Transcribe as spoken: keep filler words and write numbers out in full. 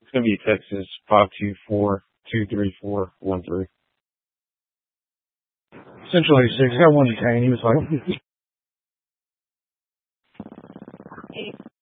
It's going to be Texas five two four, two three four, one three. Central eighty-six. Got one detained. He was like,